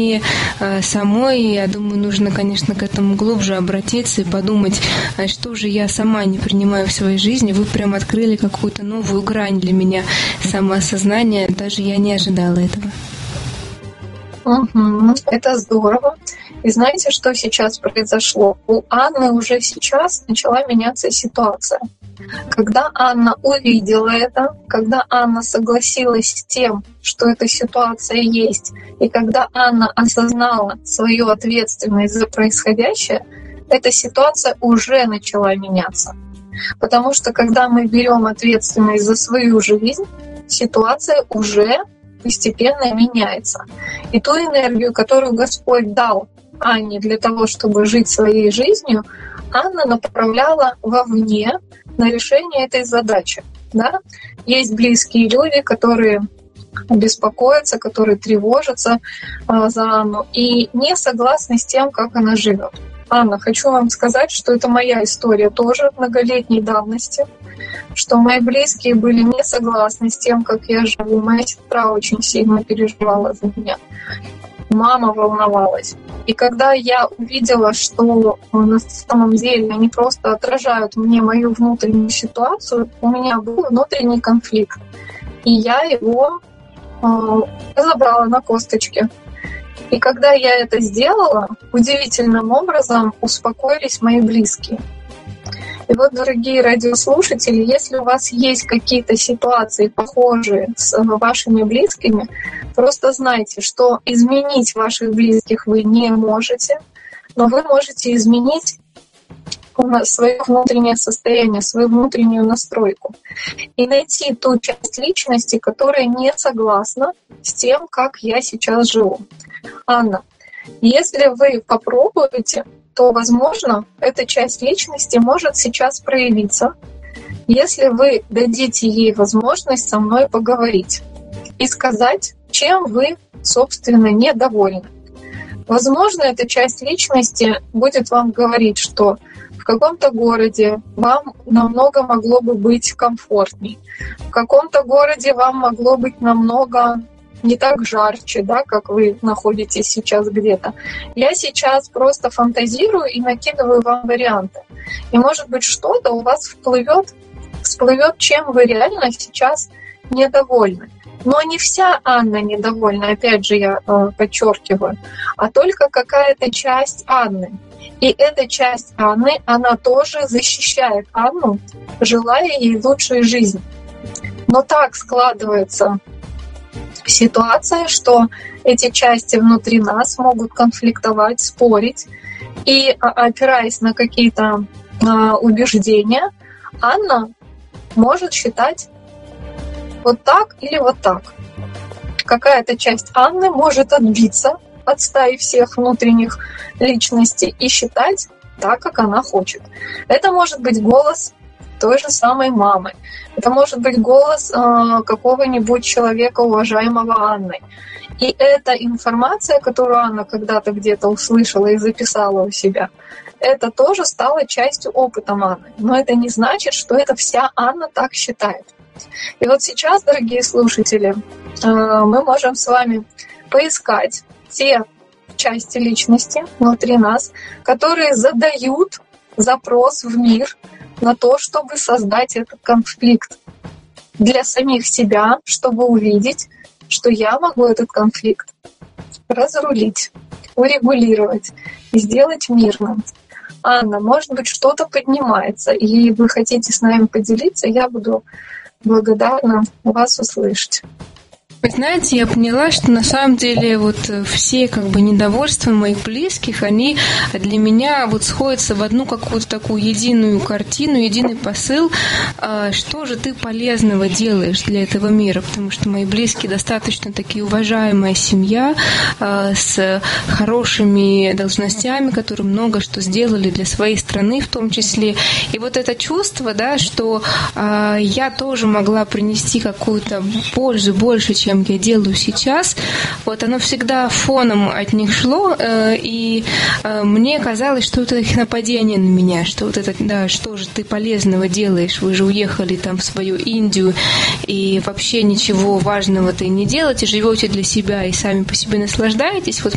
мне самой, я думаю, нужно, конечно, к этому глубже обратиться и подумать, что же я сама не принимаю в своей жизни. Вы прям открыли какую-то новую грань для меня самоосознания, даже я не ожидала этого. Это здорово. И знаете, что сейчас произошло? У Анны уже сейчас начала меняться ситуация. Когда Анна увидела это, когда Анна согласилась с тем, что эта ситуация есть, и когда Анна осознала свою ответственность за происходящее, эта ситуация уже начала меняться. Потому что когда мы берем ответственность за свою жизнь, ситуация уже постепенно меняется. И ту энергию, которую Господь дал Анне для того, чтобы жить своей жизнью, Анна направляла вовне на решение этой задачи. Да? Есть близкие люди, которые беспокоятся, которые тревожатся за Анну и не согласны с тем, как она живет. Анна, хочу вам сказать, что это моя история тоже многолетней давности, что мои близкие были не согласны с тем, как я живу. Моя сестра очень сильно переживала за меня. Мама волновалась. И когда я увидела, что на самом деле они просто отражают мне мою внутреннюю ситуацию, у меня был внутренний конфликт. И я его разобрала на косточки. И когда я это сделала, удивительным образом успокоились мои близкие. И вот, дорогие радиослушатели, если у вас есть какие-то ситуации похожие с вашими близкими, просто знайте, что изменить ваших близких вы не можете, но вы можете изменить свое внутреннее состояние, свою внутреннюю настройку и найти ту часть личности, которая не согласна с тем, как я сейчас живу. Анна, если вы попробуете, то, возможно, эта часть личности может сейчас проявиться, если вы дадите ей возможность со мной поговорить и сказать, чем вы, собственно, недовольны. Возможно, эта часть личности будет вам говорить, что в каком-то городе вам намного могло бы быть комфортней, в каком-то городе вам могло быть намного не так жарче, да, как вы находитесь сейчас где-то. Я сейчас просто фантазирую и накидываю вам варианты. И, может быть, что-то у вас всплывет, чем вы реально сейчас недовольны. Но не вся Анна недовольна, опять же, я подчеркиваю, а только какая-то часть Анны. И эта часть Анны, она тоже защищает Анну, желая ей лучшей жизни. Но так складывается ситуация, что эти части внутри нас могут конфликтовать, спорить. И, опираясь на какие-то убеждения, Анна может считать вот так или вот так. Какая-то часть Анны может отбиться от стаи всех внутренних личностей и считать так, как она хочет. Это может быть голос той же самой мамы. Это может быть голос какого-нибудь человека, уважаемого Анной. И эта информация, которую Анна когда-то где-то услышала и записала у себя, это тоже стало частью опыта Анны. Но это не значит, что это вся Анна так считает. И вот сейчас, дорогие слушатели, мы можем с вами поискать те части личности внутри нас, которые задают запрос в мир на то, чтобы создать этот конфликт для самих себя, чтобы увидеть, что я могу этот конфликт разрулить, урегулировать и сделать мирным. Анна, может быть, что-то поднимается, и вы хотите с нами поделиться, я буду благодарна вас услышать. Вы знаете, я поняла, что на самом деле вот все недовольства моих близких, они для меня вот сходятся в одну какую-то такую единую картину, единый посыл, что же ты полезного делаешь для этого мира, потому что мои близкие достаточно такие уважаемая семья с хорошими должностями, которые много что сделали для своей страны в том числе. И вот это чувство, да, что я тоже могла принести какую-то пользу больше, чем я делаю сейчас, вот оно всегда фоном от них шло, и мне казалось, что это их нападение на меня, что вот это, да, что же ты полезного делаешь, вы же уехали там в свою Индию, и вообще ничего важного-то и не делаете, живете для себя и сами по себе наслаждаетесь. Вот